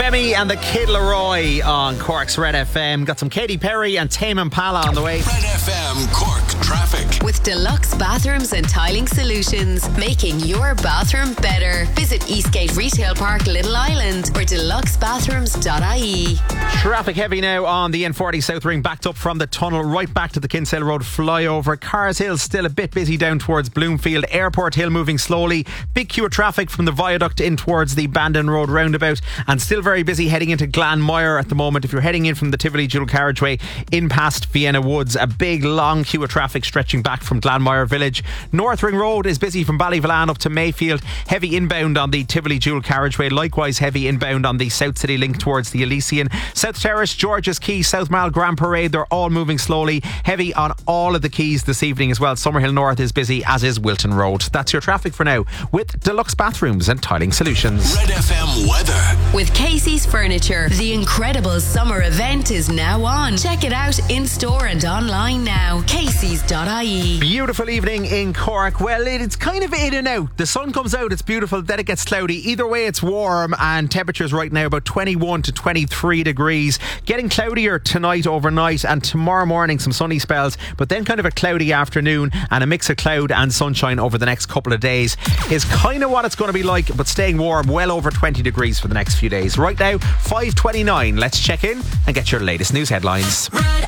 Femi and the Kid Laroi on Cork's Red FM. Got some Katy Perry and Tame Impala on the way. Red FM Cork traffic. With Deluxe Bathrooms and Tiling Solutions, making your bathroom better. Visit Eastgate Retail Park, Little Island, or deluxebathrooms.ie. Traffic heavy now on the N40 South Ring, backed up from the tunnel right back to the Kinsale Road flyover. Cars Hill still a bit busy down towards Bloomfield. Airport Hill moving slowly. Big queue of traffic from the viaduct in towards the Bandon Road roundabout, and still very busy heading into Glanmire at the moment. If you're heading in from the Tivoli dual carriageway in past Vienna Woods, a big long queue of traffic stretching back from Glanmire Village. North Ring Road is busy from Ballyvolane up to Mayfield. Heavy inbound on the Tivoli dual carriageway. Likewise heavy inbound on the South City link towards the Elysian. South Terrace, George's Quay, South Mall, Grand Parade, they're all moving slowly. Heavy on all of the quays this evening as well. Summerhill North is busy, as is Wilton Road. That's your traffic for now with Deluxe Bathrooms and Tiling Solutions. Red FM weather. With Casey's Furniture, the incredible summer event is now on. Check it out in store and online now. Casey's.ie. Beautiful evening in Cork. Well, it's kind of in and out. The sun comes out, it's beautiful, then it gets cloudy. Either way, it's warm, and temperatures right now about 21 to 23 degrees. Getting cloudier tonight overnight, and tomorrow morning some sunny spells, but then kind of a cloudy afternoon and a mix of cloud and sunshine over the next couple of days is kind of what it's going to be like, but staying warm, well over 20 degrees for the next few days. Right now, 5:29. Let's check in and get your latest news headlines.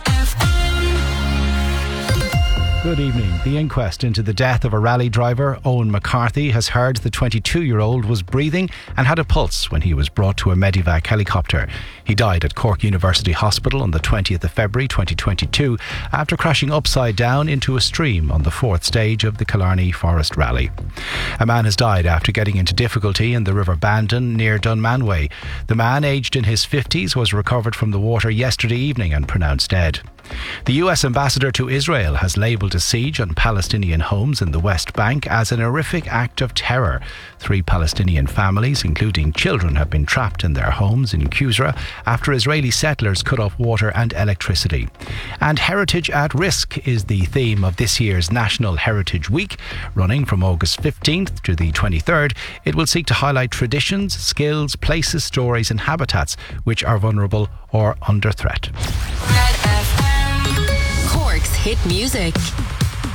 Good evening. The inquest into the death of a rally driver, Owen McCarthy, has heard the 22-year-old was breathing and had a pulse when he was brought to a Medivac helicopter. He died at Cork University Hospital on the 20th of February 2022 after crashing upside down into a stream on the fourth stage of the Killarney Forest Rally. A man has died after getting into difficulty in the River Bandon near Dunmanway. The man, aged in his 50s, was recovered from the water yesterday evening and pronounced dead. The US ambassador to Israel has labelled a siege on Palestinian homes in the West Bank as an horrific act of terror. 3 Palestinian families, including children, have been trapped in their homes in Qusra after Israeli settlers cut off water and electricity. And Heritage at Risk is the theme of this year's National Heritage Week. Running from August 15th to the 23rd, it will seek to highlight traditions, skills, places, stories and habitats which are vulnerable or under threat. Cork's hit music.